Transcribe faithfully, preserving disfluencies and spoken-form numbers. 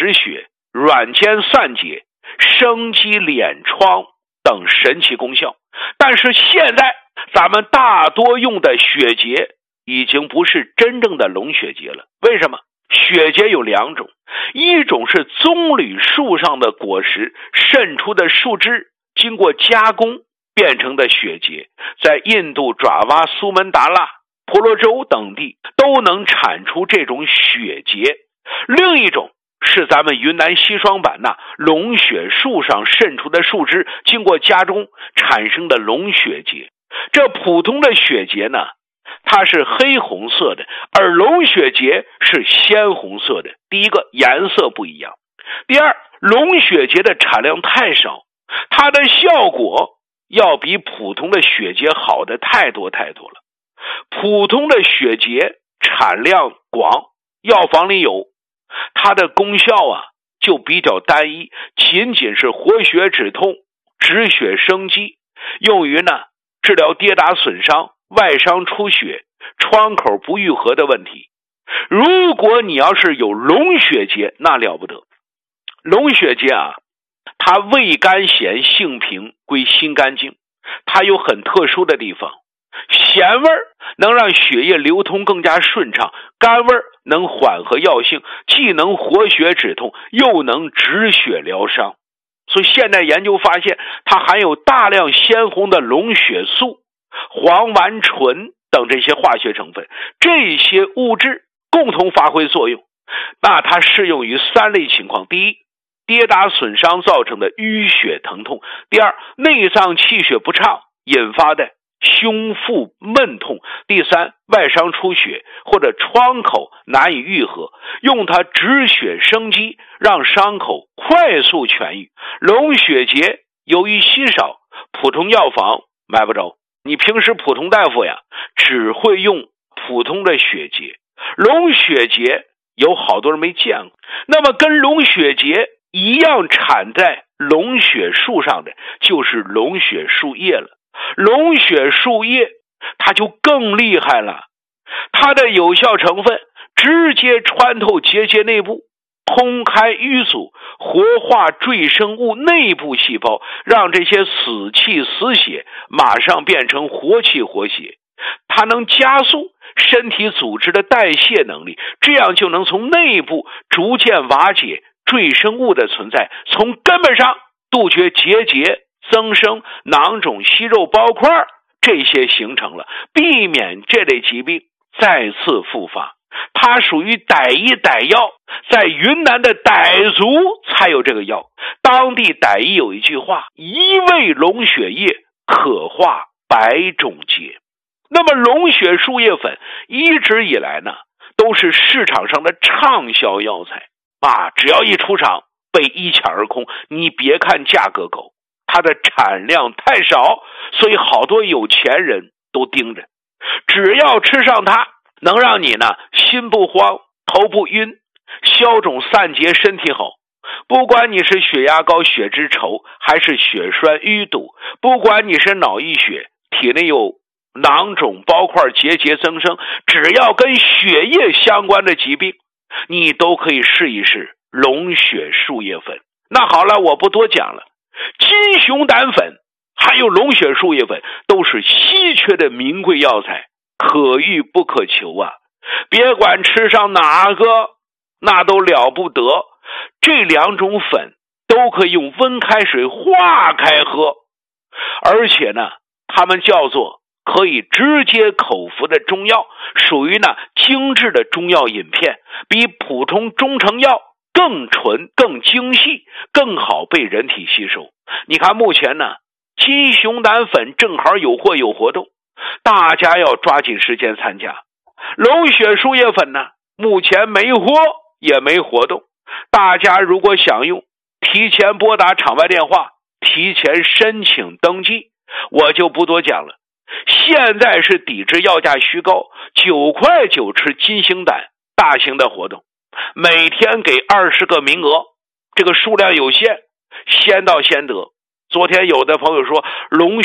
止血、软坚散结、生肌敛疮等神奇功效。但是现在咱们大多用的血结已经不是真正的龙血结了。为什么？血结有两种，一种是棕榈树上的果实渗出的树枝，经过加工变成的血结，在印度爪哇、苏门答腊、婆罗洲等地都能产出这种血结。另一种是咱们云南西双版纳龙血树上渗出的树枝，经过加工产生的龙血结。这普通的血结呢，它是黑红色的，而龙血结是鲜红色的。第一个颜色不一样，第二，龙血结的产量太少，它的效果要比普通的血结好的太多太多了。普通的血结产量广，药房里有，它的功效啊就比较单一，仅仅是活血止痛、止血生肌，用于呢治疗跌打损伤、外伤出血、创口不愈合的问题。如果你要是有龙血结，那了不得。龙血结啊，它味甘咸，性平，归心肝经，它有很特殊的地方。咸味能让血液流通更加顺畅，甘味能缓和药性，既能活血止痛，又能止血疗伤。所以现代研究发现，它含有大量鲜红的龙血素、黄烷醇等这些化学成分，这些物质共同发挥作用。那它适用于三类情况：第一，跌打损伤造成的淤血疼痛；第二，内脏气血不畅引发的胸腹闷痛；第三，外伤出血或者创口难以愈合，用它止血生肌，让伤口快速痊愈。龙血结由于稀少，普通药房买不着，你平时普通大夫呀只会用普通的血结，龙血结有好多人没见过。那么跟龙血结一样产在龙血树上的就是龙血树叶了。龙血树叶它就更厉害了，它的有效成分直接穿透结节内部，通开淤阻，活化赘生物内部细胞，让这些死气死血马上变成活气活血。它能加速身体组织的代谢能力，这样就能从内部逐渐瓦解赘生物的存在，从根本上杜绝结节增生、囊肿、息肉包块这些形成了，避免这类疾病再次复发。它属于傣医傣药，在云南的傣族才有这个药。当地傣医有一句话：一味龙血液可化百种结。那么龙血树叶粉一直以来呢都是市场上的畅销药材啊，只要一出厂被一抢而空。你别看价格高，它的产量太少，所以好多有钱人都盯着。只要吃上它，能让你呢心不慌、头不晕、消肿散结，身体好。不管你是血压高、血脂稠，还是血栓淤堵，不管你是脑溢血、体内有囊肿包块结节增生，只要跟血液相关的疾病，你都可以试一试龙血树叶粉。那好了，我不多讲了。金熊胆粉还有龙血树叶粉都是稀缺的名贵药材，可遇不可求啊！别管吃上哪个，那都了不得。这两种粉都可以用温开水化开喝，而且呢，它们叫做可以直接口服的中药，属于呢精致的中药饮片，比普通中成药更纯、更精细，更好被人体吸收。你看目前呢，金熊胆粉正好有货有活动，大家要抓紧时间参加。龙血树叶粉呢，目前没货也没活动，大家如果想用，提前拨打场外电话，提前申请登记，我就不多讲了。现在是抵制药价虚高，九块九吃金星胆大型的活动，每天给二十个名额，这个数量有限，先到先得。昨天有的朋友说龙